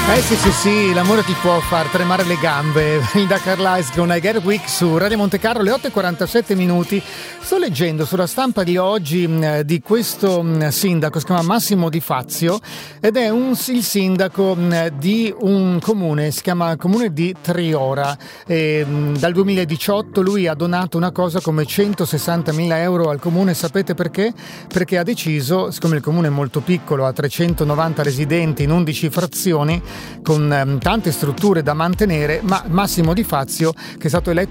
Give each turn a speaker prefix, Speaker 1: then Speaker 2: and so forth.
Speaker 1: Sì, l'amore ti può far tremare le gambe. Da Carlisle con I Get Weak su Radio Monte Carlo, le 8:47 minuti. Sto leggendo sulla stampa di oggi di questo sindaco, si chiama Massimo Di Fazio, ed è il sindaco di un comune, si chiama Comune di Triora. Dal 2018 lui ha donato una cosa come 160.000 euro al comune. Sapete perché? Perché ha deciso, siccome il comune è molto piccolo, ha 390 residenti in 11 frazioni, con tante strutture da mantenere, ma Massimo Di Fazio, che è stato eletto